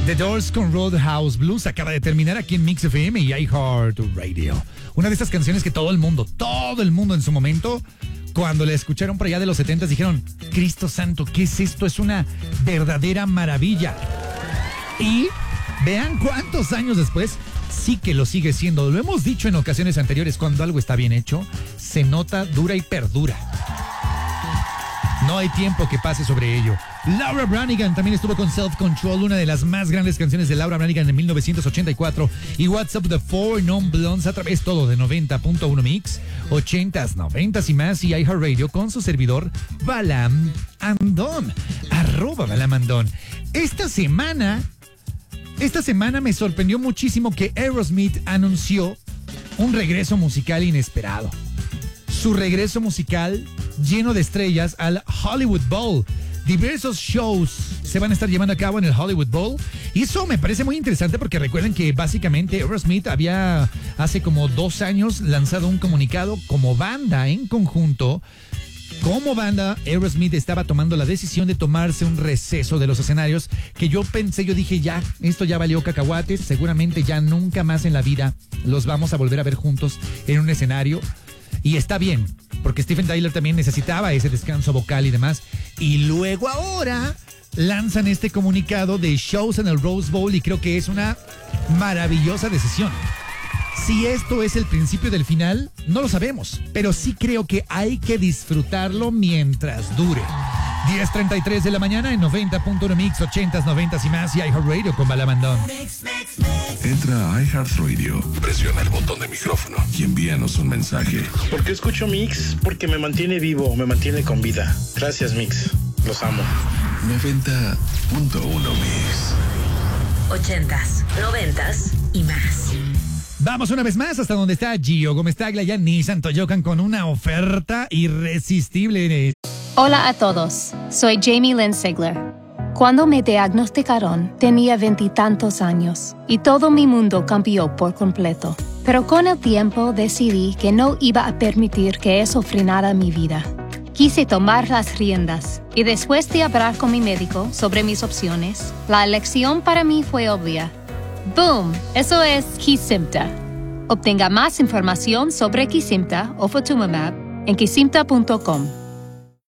The Doors con Roadhouse Blues acaba de terminar aquí en Mix FM y iHeartRadio. Una de estas canciones que todo el mundo en su momento, cuando la escucharon por allá de los 70s, dijeron: Cristo Santo, ¿qué es esto? Es una verdadera maravilla. Y vean cuántos años después sí que lo sigue siendo. Lo hemos dicho en ocasiones anteriores, cuando algo está bien hecho, se nota, dura y perdura. No hay tiempo que pase sobre ello. Laura Branigan también estuvo con Self Control, una de las más grandes canciones de Laura Branigan en 1984. Y What's Up the Four Non Blondes a través todo de 90.1 Mix, 80s, 90s y más, y iHeartRadio con su servidor Balam Andón, @Balam Andón. Esta semana me sorprendió muchísimo que Aerosmith anunció un regreso musical inesperado. Su regreso musical lleno de estrellas al Hollywood Bowl. Diversos shows se van a estar llevando a cabo en el Hollywood Bowl. Y eso me parece muy interesante porque recuerden que básicamente Aerosmith había hace como 2 años lanzado un comunicado como banda en conjunto. Como banda, Aerosmith estaba tomando la decisión de tomarse un receso de los escenarios, que yo dije, ya, esto ya valió cacahuates, seguramente ya nunca más en la vida los vamos a volver a ver juntos en un escenario. Y está bien, porque Steven Tyler también necesitaba ese descanso vocal y demás. Y luego ahora lanzan este comunicado de shows en el Rose Bowl y creo que es una maravillosa decisión. Si esto es el principio del final, no lo sabemos, pero sí creo que hay que disfrutarlo mientras dure. 10:33 de la mañana en 90.1 Mix, 80s, 90s y más, y iHeartRadio con Balam Andón. Entra a iHeartRadio, presiona el botón de micrófono y envíanos un mensaje. ¿Por qué escucho Mix? Porque me mantiene vivo, me mantiene con vida. Gracias, Mix. Los amo. 90.1 Mix. 80s, 90s y más. Vamos una vez más hasta donde está Gio Gómez Taglia y Nissan Toyocan con una oferta irresistible. Hola a todos, soy Jamie Lynn Sigler. Cuando me diagnosticaron, tenía 20 y tantos años y todo mi mundo cambió por completo. Pero con el tiempo decidí que no iba a permitir que eso frenara mi vida. Quise tomar las riendas y después de hablar con mi médico sobre mis opciones, la elección para mí fue obvia. ¡Boom! Eso es Kesimpta. Obtenga más información sobre Kesimpta o Ofatumumab en kesimpta.com.